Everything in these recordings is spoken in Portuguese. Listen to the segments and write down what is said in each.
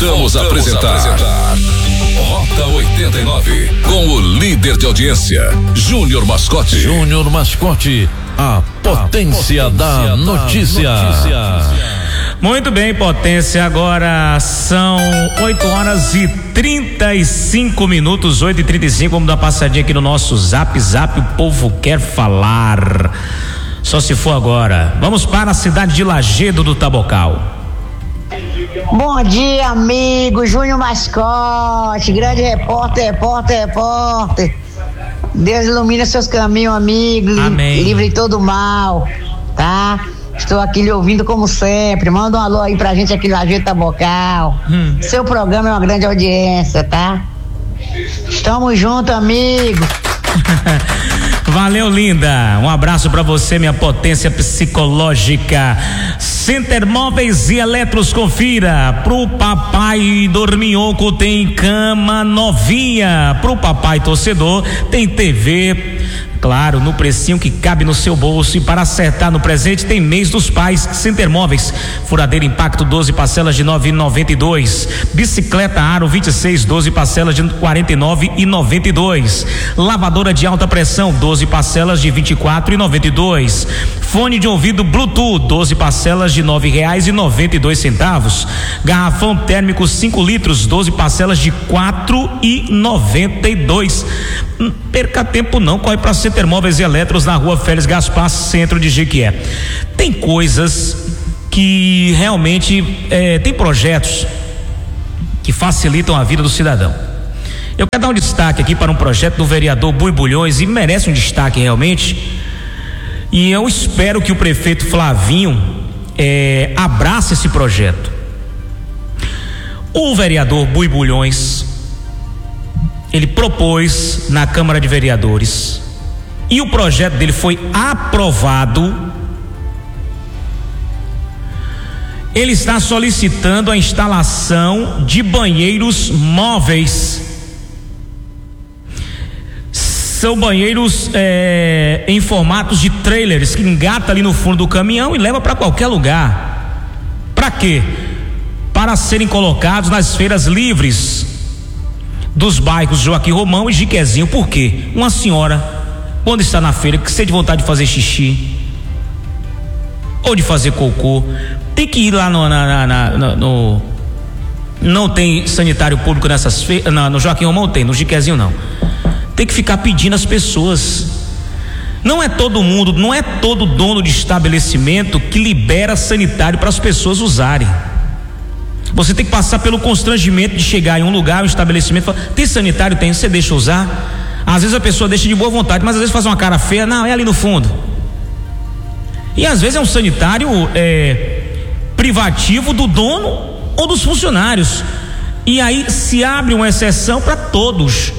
Voltamos a apresentar Rota 89, com o líder de audiência, Júnior Mascote. Júnior Mascote, a potência da notícia. Muito bem, potência, agora são 8h35, 8h35, vamos dar uma passadinha aqui no nosso Zap, o povo quer falar, só se for agora. Vamos para a cidade de Lajedo do Tabocal. Bom dia, amigo Júnior Mascote, grande repórter. Deus ilumina seus caminhos, amigo. Amém. Livre de todo mal, tá? Estou aqui lhe ouvindo como sempre. Manda um alô aí pra gente aqui na Lajedo Tabocal. Seu programa é uma grande audiência, tá? Estamos juntos, amigo. Valeu, linda. Um abraço pra você, minha potência psicológica. Center Móveis e Eletros, confira. Pro papai dorminhoco tem cama novinha. Pro papai torcedor tem TV, claro, no precinho que cabe no seu bolso. E para acertar no presente tem mês dos pais. Center Móveis, furadeira Impacto 12 parcelas de 9,92. Bicicleta Aro 26, 12 parcelas de 49,92. Lavadora de alta pressão 12 parcelas de 24,92. Fone de ouvido Bluetooth 12 parcelas de R$9,92. Garrafão térmico 5 litros 12 parcelas de R$4,92. Não perca tempo não, corre para Center Móveis e Eletros na rua Félix Gaspar, centro de Jequié. Tem coisas que realmente tem projetos que facilitam a vida do cidadão. Eu quero dar um destaque aqui para um projeto do vereador Bui Bulhões, e merece um destaque realmente, e eu espero que o prefeito Flavinho abrace esse projeto. O vereador Bui Bulhões, ele propôs na Câmara de Vereadores e o projeto dele foi aprovado. Ele está solicitando a instalação de banheiros móveis. São banheiros em formatos de trailers que engata ali no fundo do caminhão e leva para qualquer lugar. Para quê? Para serem colocados nas feiras livres dos bairros Joaquim Romão e Jiquezinho. Por quê? Uma senhora, quando está na feira, que sente vontade de fazer xixi ou de fazer cocô, tem que ir lá não tem sanitário público nessas feiras. No Joaquim Romão tem, no Jiquezinho não. Tem que ficar pedindo às pessoas. Não é todo mundo, não é todo dono de estabelecimento que libera sanitário para as pessoas usarem. Você tem que passar pelo constrangimento de chegar em um lugar, um estabelecimento, falar, tem sanitário? Tem, você deixa usar? Às vezes a pessoa deixa de boa vontade, mas às vezes faz uma cara feia, não, é ali no fundo. E às vezes é um sanitário privativo do dono ou dos funcionários. E aí se abre uma exceção para todos.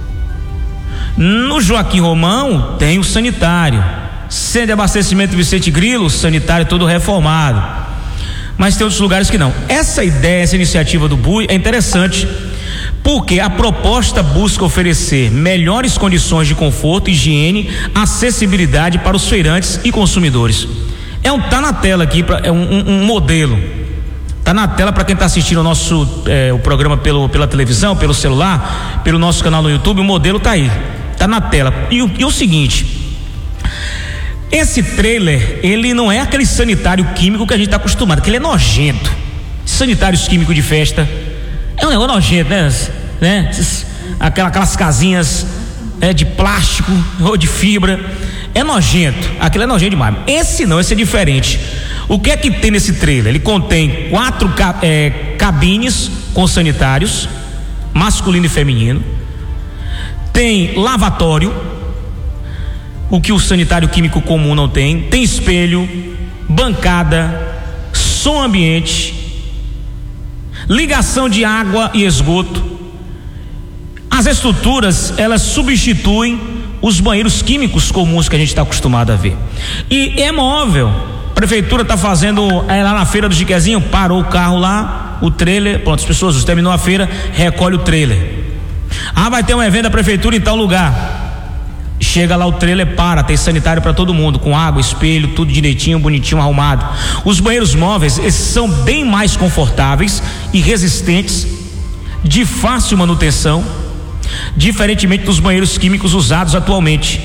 No Joaquim Romão tem o sanitário. Centro de abastecimento Vicente Grilo, sanitário todo reformado. Mas tem outros lugares que não. Essa ideia, essa iniciativa do Bui é interessante, porque a proposta busca oferecer melhores condições de conforto, higiene, acessibilidade para os feirantes e consumidores. Tá na tela aqui, um modelo. Tá na tela para quem está assistindo o programa pela televisão, pelo celular, pelo nosso canal no YouTube. O modelo tá aí, tá na tela. E o seguinte: esse trailer, ele não é aquele sanitário químico que a gente está acostumado, que ele é nojento. Sanitários químicos de festa é um negócio nojento, né? Aquelas casinhas de plástico ou de fibra, é nojento. Aquilo é nojento demais. Esse não, esse é diferente. O que é que tem nesse trailer? Ele contém 4 cabines com sanitários, masculino e feminino. Tem lavatório, o que o sanitário químico comum não tem. Tem espelho, bancada, som ambiente, ligação de água e esgoto. As estruturas, elas substituem os banheiros químicos comuns que a gente está acostumado a ver. E é móvel. A prefeitura está fazendo lá na feira do Jiquezinho, parou o carro lá, o trailer, pronto, as pessoas, terminou a feira, recolhe o trailer. Vai ter um evento da prefeitura em tal lugar. Chega lá o trailer, tem sanitário para todo mundo, com água, espelho, tudo direitinho, bonitinho, arrumado. Os banheiros móveis, esses são bem mais confortáveis e resistentes, de fácil manutenção, diferentemente dos banheiros químicos usados atualmente.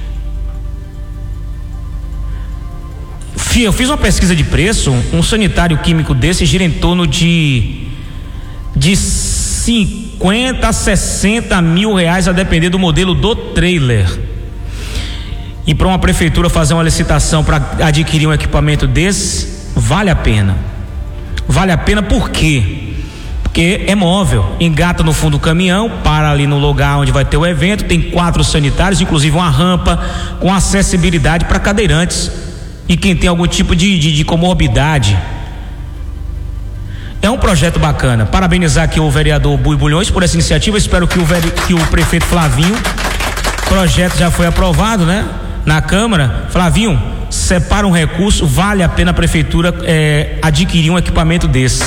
Eu fiz uma pesquisa de preço, um sanitário químico desse gira em torno de 50 a 60 mil reais, a depender do modelo do trailer. E para uma prefeitura fazer uma licitação para adquirir um equipamento desse, vale a pena. Vale a pena por quê? Porque é móvel, engata no fundo do caminhão, para ali no lugar onde vai ter o evento, tem 4 sanitários, inclusive uma rampa com acessibilidade para cadeirantes e quem tem algum tipo de comorbidade. É um projeto bacana. Parabenizar aqui o vereador Bui Bulhões por essa iniciativa. Espero que o prefeito Flavinho, o projeto já foi aprovado, né, na Câmara. Flavinho, separa um recurso, vale a pena a prefeitura adquirir um equipamento desse.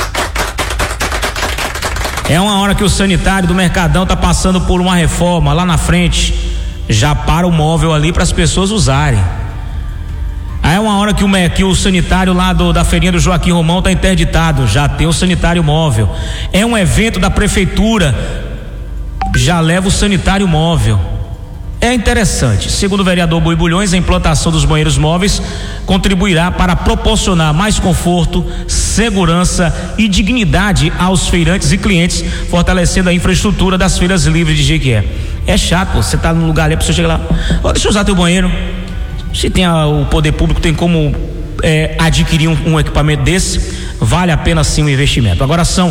É uma hora que o sanitário do Mercadão tá passando por uma reforma lá na frente, já para o móvel ali para as pessoas usarem. Aí é uma hora que o sanitário lá da feirinha do Joaquim Romão tá interditado, já tem o sanitário móvel. É um evento da prefeitura, já leva o sanitário móvel. É interessante. Segundo o vereador Bui Bulhões, a implantação dos banheiros móveis contribuirá para proporcionar mais conforto, segurança e dignidade aos feirantes e clientes, fortalecendo a infraestrutura das feiras livres de Jequié. É chato, você tá num lugar ali, a pessoa chega lá, deixa eu usar teu banheiro. Se tem o poder público, tem como adquirir um equipamento desse, vale a pena sim o investimento. Agora são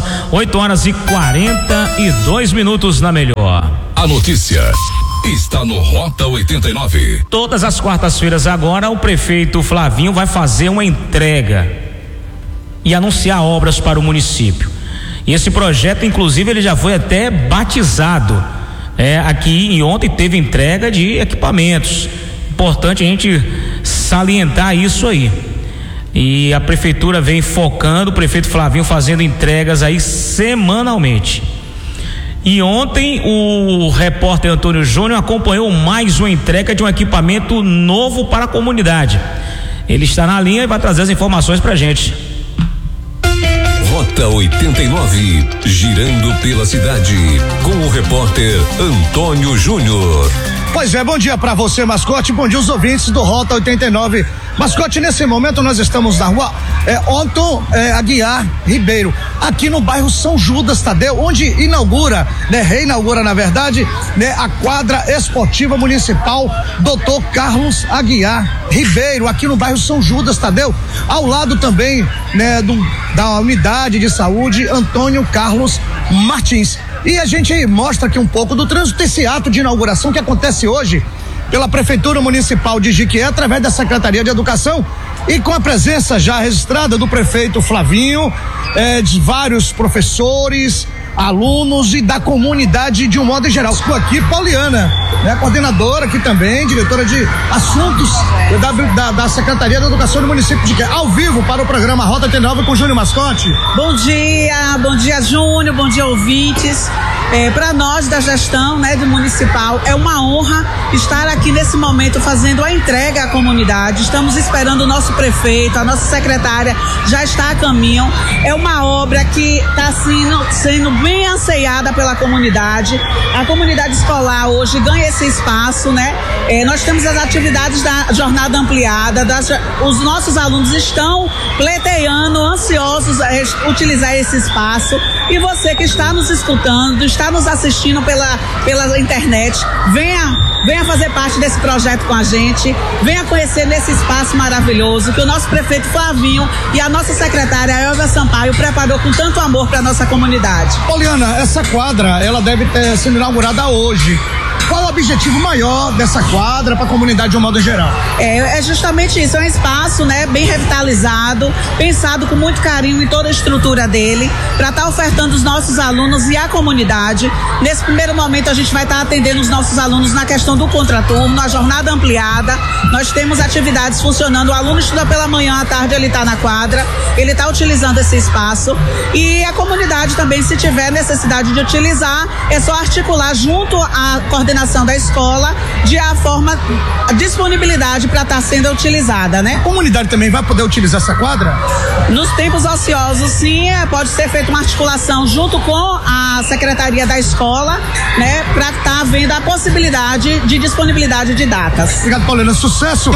8h42 na Melhor. A notícia está no Rota 89. Todas as quartas-feiras agora o prefeito Flavinho vai fazer uma entrega e anunciar obras para o município. E esse projeto, inclusive, ele já foi até batizado. Aqui e ontem teve entrega de equipamentos. Importante a gente salientar isso aí. E a prefeitura vem focando, o prefeito Flavinho fazendo entregas aí semanalmente. E ontem o repórter Antônio Júnior acompanhou mais uma entrega de um equipamento novo para a comunidade. Ele está na linha e vai trazer as informações pra gente. Rota 89, girando pela cidade, com o repórter Antônio Júnior. Pois é, bom dia pra você, Mascote, bom dia aos ouvintes do Rota 89. Mascote, nesse momento nós estamos na rua Otton Aguiar Ribeiro, aqui no bairro São Judas Tadeu, onde reinaugura na verdade, a quadra esportiva municipal Dr. Carlos Aguiar Ribeiro, aqui no bairro São Judas Tadeu, ao lado também, da unidade de saúde Antônio Carlos Martins. E a gente mostra aqui um pouco do trânsito desse ato de inauguração que acontece hoje pela Prefeitura Municipal de Jequié, através da Secretaria de Educação, e com a presença já registrada do prefeito Flavinho, de vários professores, alunos e da comunidade de um modo em geral. Estou aqui, Pauliana, coordenadora aqui também, diretora de assuntos da Secretaria de Educação do município de Jequié, ao vivo para o programa Rota 89 com Júnior Mascote. Bom dia Júnior, bom dia ouvintes. Para nós da gestão do municipal é uma honra estar aqui nesse momento fazendo a entrega à comunidade. Estamos esperando o nosso prefeito, a nossa secretária já está a caminho. É uma obra que está sendo bem anseiada pela comunidade. A comunidade escolar hoje ganha esse espaço, nós temos as atividades da jornada ampliada, os nossos alunos estão pleiteando, ansiosos a utilizar esse espaço, e você que está nos escutando, está nos assistindo pela internet, venha fazer parte desse projeto com a gente, venha conhecer nesse espaço maravilhoso que o nosso prefeito Flavinho e a nossa secretária Elvia Sampaio preparou com tanto amor para nossa comunidade. Poliana, essa quadra, ela deve ter sido inaugurada hoje. Qual o objetivo maior dessa quadra para a comunidade de um modo geral? É justamente isso, é um espaço, bem revitalizado, pensado com muito carinho em toda a estrutura dele, para estar ofertando os nossos alunos e a comunidade. Nesse primeiro momento a gente vai estar atendendo os nossos alunos na questão do contraturno, a jornada ampliada. Nós temos atividades funcionando, o aluno estuda pela manhã, à tarde ele está na quadra, ele está utilizando esse espaço, e a comunidade também, se tiver necessidade de utilizar, é só articular junto à coordenação coordenação da escola de a disponibilidade para estar sendo utilizada, né? A comunidade também vai poder utilizar essa quadra? Nos tempos ociosos, sim, pode ser feita uma articulação junto com a secretaria da escola, né, para estar vendo a possibilidade de disponibilidade de datas. Obrigado, Paulina. Sucesso.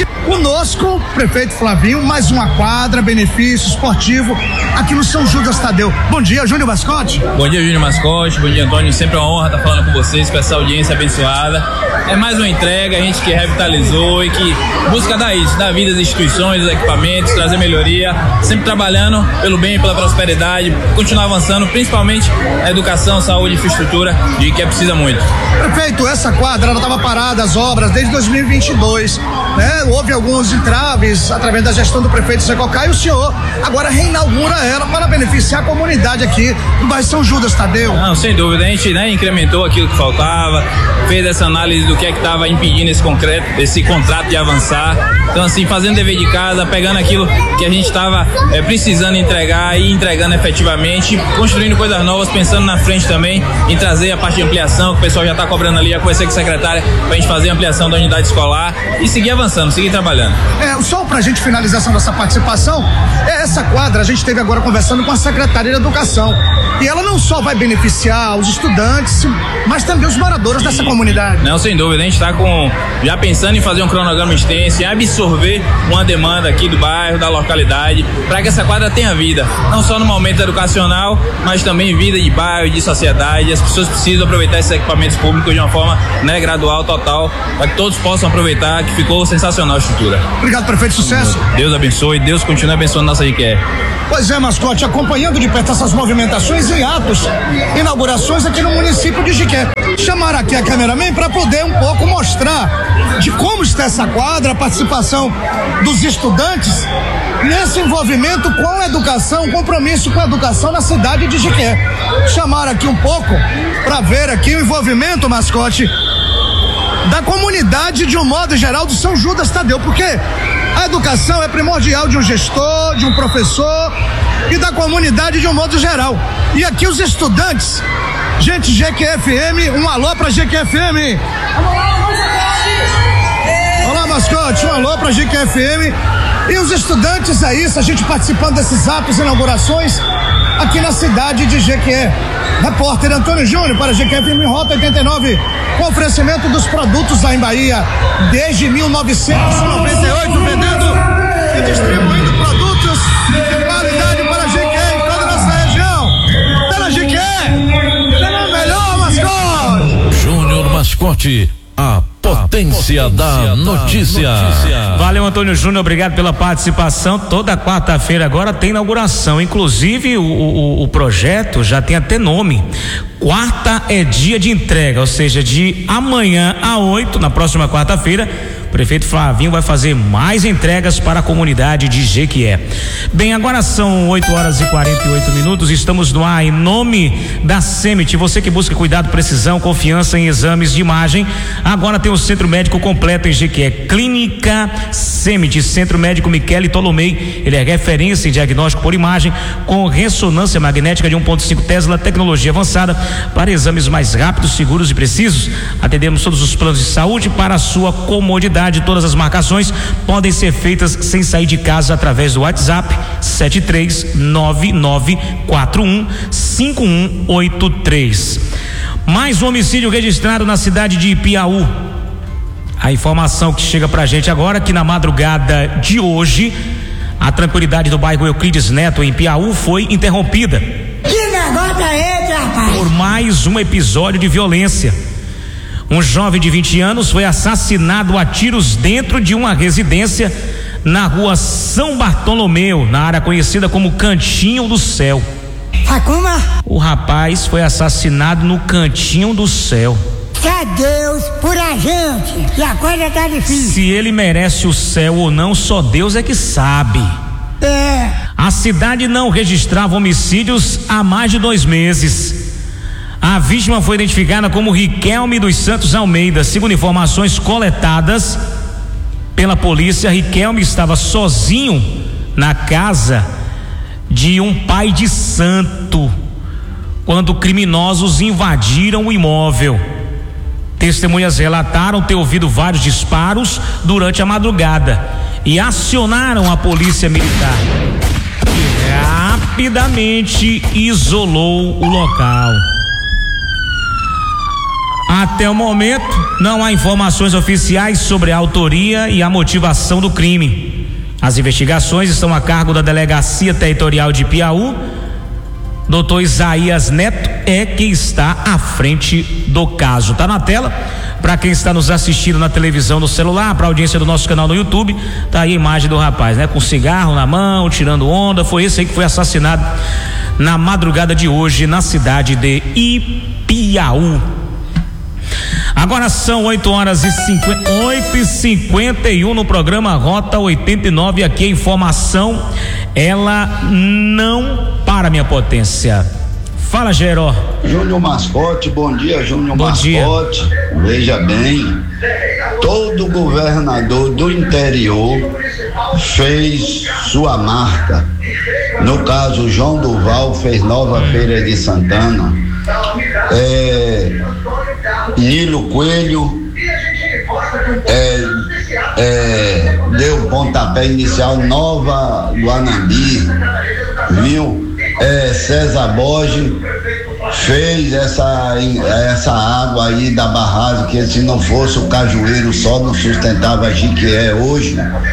Conosco, prefeito Flavinho, mais uma quadra, benefício esportivo aqui no São Judas Tadeu. Bom dia, Júnior Mascote. Bom dia, Júnior Mascote. Bom dia, Antônio. Sempre é uma honra estar falando com vocês, com essa audiência abençoada. É mais uma entrega, a gente que revitalizou e que busca dar isso, dar vida às instituições, aos equipamentos, trazer melhoria, sempre trabalhando pelo bem e pela prosperidade, continuar avançando, principalmente na educação, saúde e infraestrutura, de que precisa muito. Prefeito, essa quadra estava parada, as obras, desde 2022, né? Houve alguns entraves através da gestão do prefeito Zé Cocá e o senhor agora reinaugura ela para beneficiar a comunidade aqui do bairro São Judas Tadeu. Não, sem dúvida, a gente, né, incrementou aquilo que faltava, fez essa análise do que é que estava impedindo esse contrato de avançar. Então, assim, fazendo dever de casa, pegando aquilo que a gente estava precisando entregar e entregando efetivamente, construindo coisas novas, pensando na frente também em trazer a parte de ampliação, que o pessoal já está cobrando ali, já conversei com a secretária para a gente fazer a ampliação da unidade escolar e seguir avançando, seguir trabalhando. Só para a gente finalizar essa nossa participação, essa quadra a gente esteve agora conversando com a secretária de Educação e ela não só vai beneficiar os estudantes, mas também os moradores dessa comunidade. Não, sem dúvida, a gente está já pensando em fazer um cronograma extenso, em absorver uma demanda aqui do bairro, da localidade, para que essa quadra tenha vida, não só no momento educacional, mas também vida de bairro, de sociedade. As pessoas precisam aproveitar esses equipamentos públicos de uma forma, né, gradual, total, para que todos possam aproveitar, que ficou sensacional a estrutura. Obrigado, prefeito, sucesso. Deus abençoe, Deus continue abençoando nossa IQE. Pois é, Mascote, acompanhando de perto essas movimentações e atos, inaugurações aqui no município de Jiqué. Chamar aqui a cameraman para poder um pouco mostrar de como está essa quadra, a participação dos estudantes nesse envolvimento com a educação, compromisso com a educação na cidade de Jiqué. Chamar aqui um pouco para ver aqui o envolvimento, Mascote, da comunidade de um modo geral do São Judas Tadeu, porque a educação é primordial de um gestor, de um professor e da comunidade de um modo geral. E aqui os estudantes, gente, GQFM, um alô pra GQFM. Olá, Mascote, um alô pra GQFM. E os estudantes aí, a gente participando desses atos e inaugurações aqui na cidade de Jequié. Repórter Antônio Júnior para GQFM Rota 89, com oferecimento dos produtos da Bahia desde 1998, vendendo e distribuindo produtos de qualidade para Jequié e toda a nossa região. Pela Jequié, pelo melhor, Mascote. Júnior Mascote, a potência da notícia. Valeu, Antônio Júnior, obrigado pela participação. Toda quarta-feira agora tem inauguração, inclusive o projeto já tem até nome. Quarta é dia de entrega, ou seja, de amanhã a 8, na próxima quarta-feira, o prefeito Flavinho vai fazer mais entregas para a comunidade de Jequié. Bem, agora são 8h48, estamos no ar em nome da CEMIT. Você que busca cuidado, precisão, confiança em exames de imagem, agora tem o Centro Médico completo em Jequié. Clínica CEMIT, Centro Médico Michele Tolomei, ele é referência em diagnóstico por imagem com ressonância magnética de 1.5 Tesla, tecnologia avançada para exames mais rápidos, seguros e precisos. Atendemos todos os planos de saúde para a sua comodidade. Todas as marcações podem ser feitas sem sair de casa através do WhatsApp 7399415183. Mais um homicídio registrado na cidade de Piauí. A informação que chega pra gente agora, que na madrugada de hoje, a tranquilidade do bairro Euclides Neto em Piauí foi interrompida. Que negócio é esse, rapaz? Por mais um episódio de violência. Um jovem de 20 anos foi assassinado a tiros dentro de uma residência na rua São Bartolomeu, na área conhecida como Cantinho do Céu. Facuma? O rapaz foi assassinado no Cantinho do Céu. Que Deus por a gente, e a coisa tá difícil. Se ele merece o céu ou não, só Deus é que sabe. A cidade não registrava homicídios há mais de 2 meses. A vítima foi identificada como Riquelme dos Santos Almeida. Segundo informações coletadas pela polícia, Riquelme estava sozinho na casa de um pai de santo quando criminosos invadiram o imóvel. Testemunhas relataram ter ouvido vários disparos durante a madrugada e acionaram a polícia militar, que rapidamente isolou o local. Até o momento, não há informações oficiais sobre a autoria e a motivação do crime. As investigações estão a cargo da Delegacia Territorial de Piauí. Dr. Isaías Neto é quem está à frente do caso. Tá na tela, para quem está nos assistindo na televisão, no celular, para a audiência do nosso canal no YouTube, tá aí a imagem do rapaz, né? Com cigarro na mão, tirando onda. Foi esse aí que foi assassinado na madrugada de hoje na cidade de Ipiaú. Agora são 8h51 no programa Rota 89. Aqui a informação, ela não para, minha potência. Fala, Geró. Júnior Mascote, bom dia, Júnior Mascote. Dia. Veja bem, todo governador do interior fez sua marca. No caso, João Duval fez Nova Feira de Santana. Nilo Coelho deu pontapé inicial, Nova Guanambi, viu? César Borges fez essa água aí da barragem, que se não fosse o cajueiro só não sustentava a Jiquié hoje.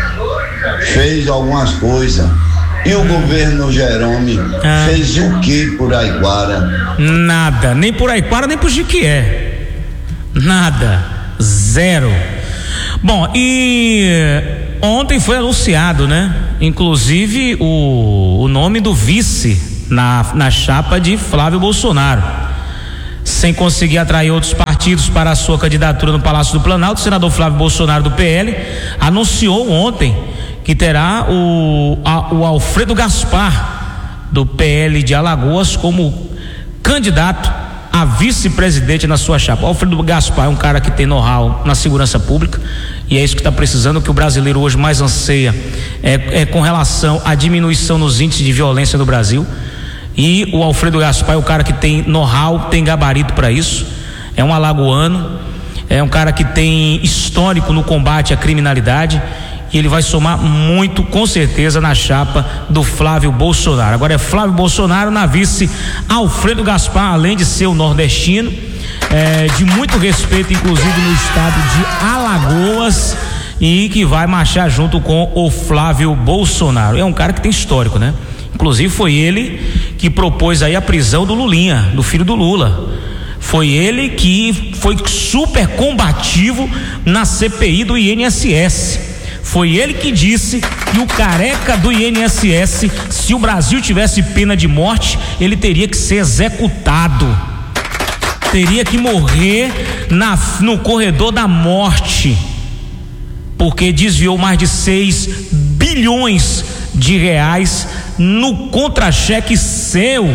Fez algumas coisas. E o governo Jerome fez o que por Aiquara? Nada, nem por Aiquara, nem por Jiquié. Nada, zero. Bom, e ontem foi anunciado, né? Inclusive o nome do vice na chapa de Flávio Bolsonaro. Sem conseguir atrair outros partidos para a sua candidatura no Palácio do Planalto, o senador Flávio Bolsonaro do PL anunciou ontem que terá o Alfredo Gaspar do PL de Alagoas como candidato a vice-presidente na sua chapa. O Alfredo Gaspar é um cara que tem know-how na segurança pública, e é isso que está precisando. O que o brasileiro hoje mais anseia é com relação à diminuição nos índices de violência no Brasil, e o Alfredo Gaspar é o cara que tem know-how, tem gabarito para isso. É um alagoano, é um cara que tem histórico no combate à criminalidade, e ele vai somar muito, com certeza, na chapa do Flávio Bolsonaro. Agora é Flávio Bolsonaro na vice Alfredo Gaspar, além de ser o nordestino, de muito respeito, inclusive no estado de Alagoas, e que vai marchar junto com o Flávio Bolsonaro. É um cara que tem histórico, né? Inclusive foi ele que propôs aí a prisão do Lulinha, do filho do Lula. Foi ele que foi super combativo na CPI do INSS. Foi ele que disse que o careca do INSS, se o Brasil tivesse pena de morte, ele teria que ser executado. Teria que morrer no corredor da morte, porque desviou mais de 6 bilhões de reais no contra-cheque seu,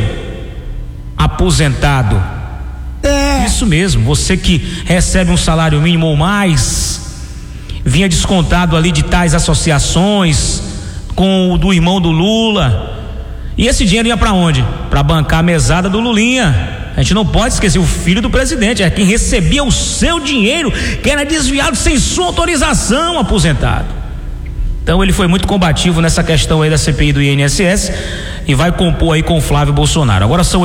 aposentado. Isso mesmo, você que recebe um salário mínimo ou mais, vinha descontado ali de tais associações com o do irmão do Lula, e esse dinheiro ia para onde? Para bancar a mesada do Lulinha. A gente não pode esquecer, o filho do presidente é quem recebia o seu dinheiro, que era desviado sem sua autorização, aposentado. Então ele foi muito combativo nessa questão aí da CPI do INSS, e vai compor aí com o Flávio Bolsonaro. Agora são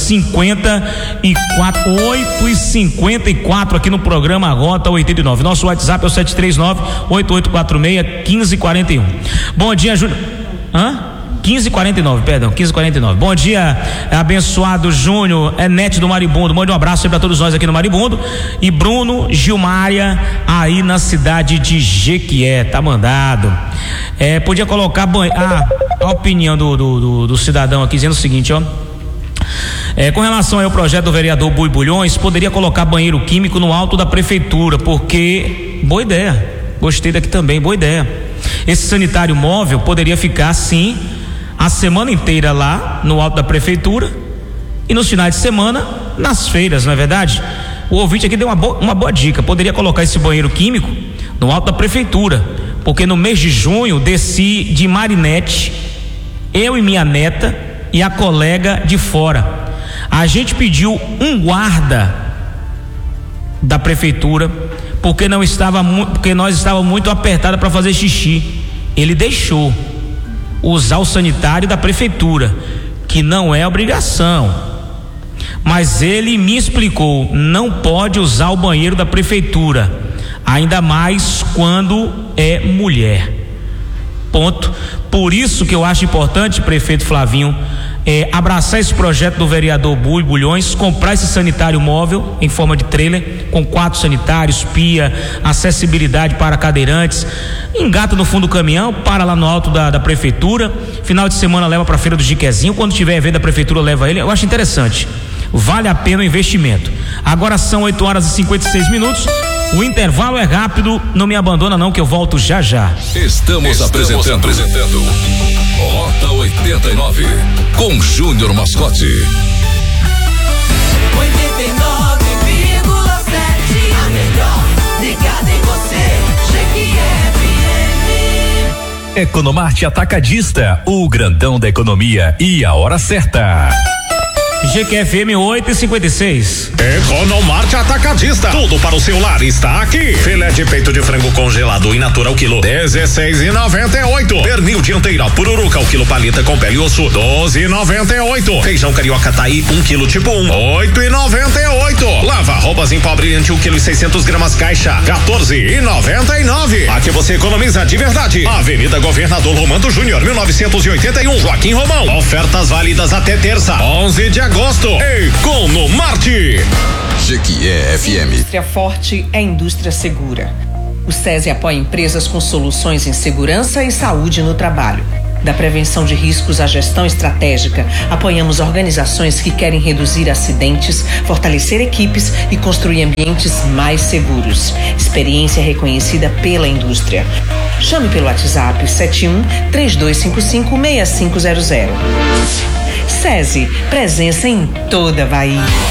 8h54 aqui no programa Rota 89. Nosso WhatsApp é o 739-8846-1541. Bom dia, Júnior. 1549, perdão, 1549. Bom dia, abençoado Júnior, Nete do Maribondo. Mande um abraço aí pra todos nós aqui no Maribondo. E Bruno Gilmária, aí na cidade de Jequié, tá mandado. Podia colocar a opinião do cidadão aqui, dizendo o seguinte, ó. Com relação ao projeto do vereador Bui Bulhões, poderia colocar banheiro químico no alto da prefeitura, porque, boa ideia, gostei daqui também, boa ideia. Esse sanitário móvel poderia ficar, sim, a semana inteira lá no alto da prefeitura, e nos finais de semana nas feiras, não é verdade? O ouvinte aqui deu uma boa dica. Poderia colocar esse banheiro químico no alto da prefeitura, porque no mês de junho desci de Marinete, eu e minha neta e a colega de fora. A gente pediu um guarda da prefeitura, porque nós estávamos muito apertados para fazer xixi. Ele deixou usar o sanitário da prefeitura, que não é obrigação, mas ele me explicou: não pode usar o banheiro da prefeitura, ainda mais quando é mulher. Ponto. Por isso que eu acho importante, prefeito Flavinho, abraçar esse projeto do vereador Bulhões, comprar esse sanitário móvel em forma de trailer, com 4 sanitários, pia, acessibilidade para cadeirantes, engata no fundo do caminhão, para lá no alto da prefeitura, final de semana leva para a feira do Jiquezinho, quando tiver evento da prefeitura leva ele. Eu acho interessante, vale a pena o investimento. Agora são 8h56. O intervalo é rápido, não me abandona não, que eu volto já já. Estamos apresentando Rota 89 com Júnior Mascote. 89,7, a melhor ligada em você, GQFM. Economarte Atacadista, o grandão da economia e a hora certa. GQFM 8h56. Economarte Atacadista, tudo para o seu lar está aqui. Filé de peito de frango congelado in natura ao quilo, 16,98. Pernil dianteira pururuca ao quilo, paleta com pele e osso, 12,98. Feijão carioca taí 1 quilo tipo 1, 8,98. Lava roupas em pó brilhante 1 quilo e 600 gramas caixa, 14,99. Aqui você economiza de verdade. Avenida Governador Romando Júnior, 1981, Joaquim Romão. Ofertas válidas até terça, 11 de agosto. Economarte. GQFM. Indústria forte é indústria segura. O SESI apoia empresas com soluções em segurança e saúde no trabalho. Da prevenção de riscos à gestão estratégica, apoiamos organizações que querem reduzir acidentes, fortalecer equipes e construir ambientes mais seguros. Experiência reconhecida pela indústria. Chame pelo WhatsApp 71-3255-6500. SESI, presença em toda a Bahia.